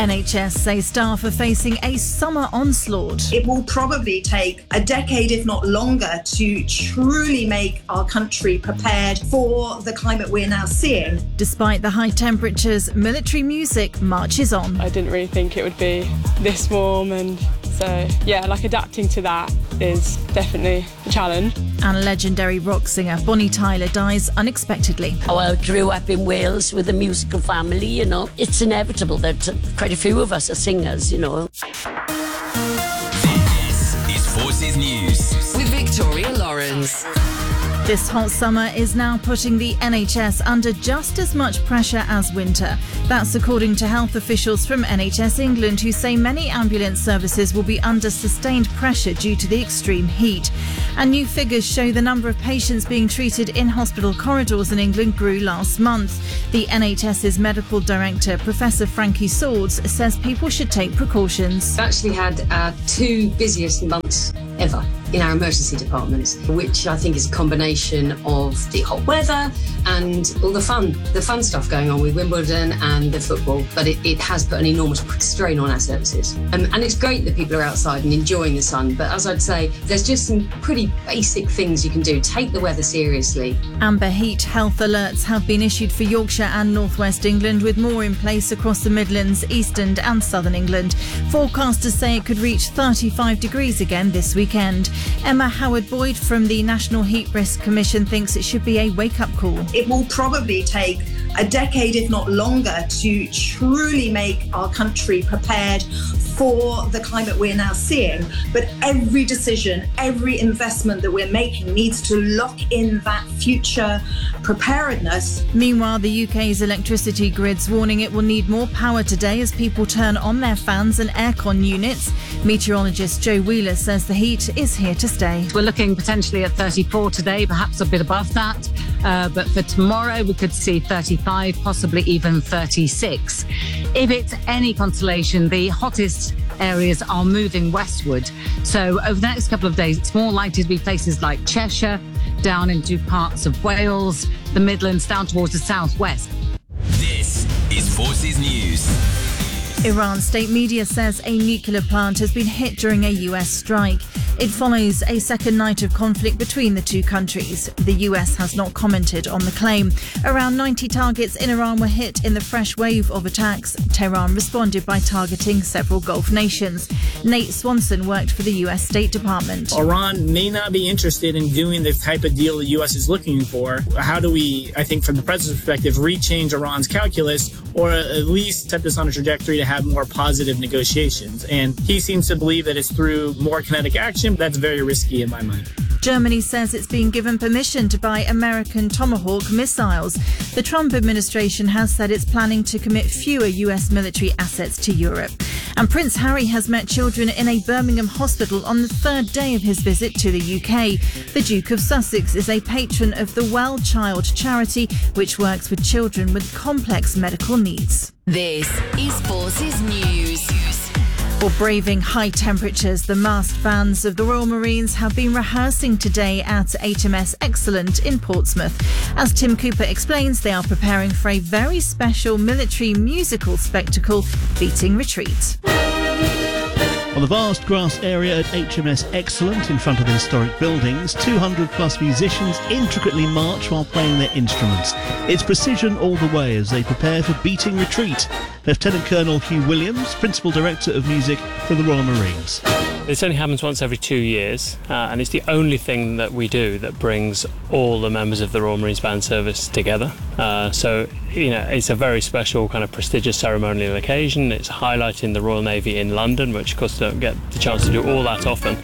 NHS say staff are facing a summer onslaught. It will probably take a decade, if not longer, to truly make our country prepared for the climate we're now seeing. Despite the high temperatures, military music marches on. I didn't really think it would be this warm, and so, adapting to that is definitely a challenge. And legendary rock singer Bonnie Tyler dies unexpectedly. I grew up in Wales with a musical family, you know. It's inevitable that quite a few of us are singers, you know. This is Forces News with Victoria Lawrence. This hot summer is now putting the NHS under just as much pressure as winter. That's according to health officials from NHS England, who say many ambulance services will be under sustained pressure due to the extreme heat. And new figures show the number of patients being treated in hospital corridors in England grew last month. The NHS's medical director, Professor Frankie Swords, says people should take precautions. We've actually had our 2 busiest months ever in our emergency departments, which I think is a combination of the hot weather and all the fun stuff going on with Wimbledon and the football. But it has put an enormous strain on our services. And it's great that people are outside and enjoying the sun. But as I'd say, there's just some pretty basic things you can do. Take the weather seriously. Amber heat health alerts have been issued for Yorkshire and North West England, with more in place across the Midlands, Eastern and Southern England. Forecasters say it could reach 35 degrees again this weekend. Emma Howard-Boyd from the National Heat Risk Commission thinks it should be a wake-up call. It will probably take a decade, if not longer, to truly make our country prepared for the climate we're now seeing. But every decision, every investment that we're making needs to lock in that future preparedness. Meanwhile, the UK's electricity grid's warning it will need more power today as people turn on their fans and aircon units. Meteorologist Joe Wheeler says the heat is here to stay. We're looking potentially at 34 today, perhaps a bit above that. But for tomorrow, we could see 35, possibly even 36. If it's any consolation, the hottest areas are moving westward. So over the next couple of days, it's more likely to be places like Cheshire, down into parts of Wales, the Midlands, down towards the southwest. This is Forces News. Iran's state media says a nuclear plant has been hit during a US strike. It follows a second night of conflict between the two countries. The US has not commented on the claim. Around 90 targets in Iran were hit in the fresh wave of attacks. Tehran responded by targeting several Gulf nations. Nate Swanson worked for the US State Department. Iran may not be interested in doing the type of deal the US is looking for. How do we, I think from the president's perspective, rechange Iran's calculus, or at least set this on a trajectory to have more positive negotiations? And he seems to believe that it's through more kinetic action. That's very risky in my mind. Germany says it's been given permission to buy American Tomahawk missiles. The Trump administration has said it's planning to commit fewer US military assets to Europe. And Prince Harry has met children in a Birmingham hospital on the 3rd day of his visit to the UK. The Duke of Sussex is a patron of the Well Child charity, which works with children with complex medical needs. This is Forces News. For braving high temperatures, the massed bands of the Royal Marines have been rehearsing today at HMS Excellent in Portsmouth. As Tim Cooper explains, they are preparing for a very special military musical spectacle, Beating Retreat. On the vast grass area at HMS Excellent in front of the historic buildings, 200 plus musicians intricately march while playing their instruments. It's precision all the way as they prepare for Beating Retreat. Lieutenant Colonel Hugh Williams, Principal Director of Music for the Royal Marines. This only happens once every 2 years, and it's the only thing that we do that brings all the members of the Royal Marines Band Service together. So, it's a very special kind of prestigious ceremonial occasion. It's highlighting the Royal Navy in London, which of course don't get the chance to do all that often.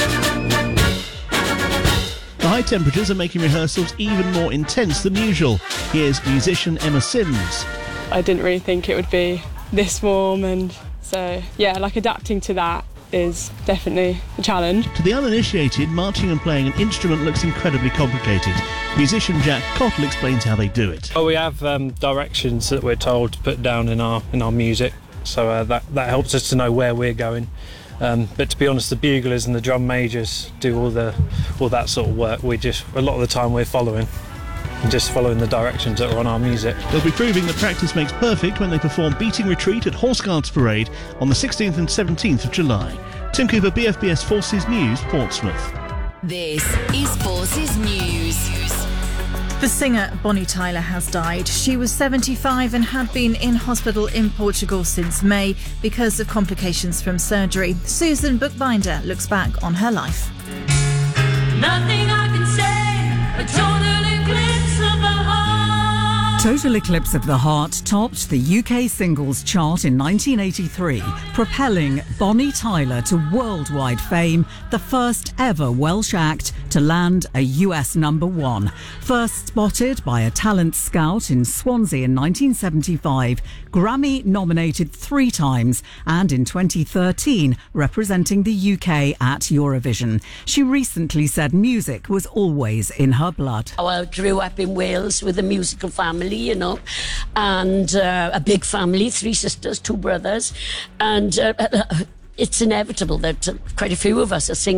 The high temperatures are making rehearsals even more intense than usual. Here's musician Emma Sims. I didn't really think it would be this warm, and so, adapting to that is definitely a challenge. To the uninitiated, marching and playing an instrument looks incredibly complicated. Musician Jack Cottle explains how they do it. Well, we have directions that we're told to put down in our music, so that helps us to know where we're going. But to be honest, the buglers and the drum majors do all that sort of work. A lot of the time we're following. and just following the directions that are on our music. They'll be proving that practice makes perfect when they perform Beating Retreat at Horse Guards Parade on the 16th and 17th of July. Tim Cooper, BFBS Forces News, Portsmouth. This is Forces News. The singer Bonnie Tyler has died. She was 75 and had been in hospital in Portugal since May because of complications from surgery. Susan Bookbinder looks back on her life. Nothing I can say, a total eclipse of the heart. Total Eclipse of the Heart topped the UK singles chart in 1983, propelling Bonnie Tyler to worldwide fame, the first ever Welsh act to land a US #1. First spotted by a talent scout in Swansea in 1975, Grammy nominated 3 times, and in 2013 representing the UK at Eurovision. She recently said music was always in her blood. I grew up in Wales with a musical family, you know, and a big family, 3 sisters, 2 brothers, and it's inevitable that quite a few of us are singers.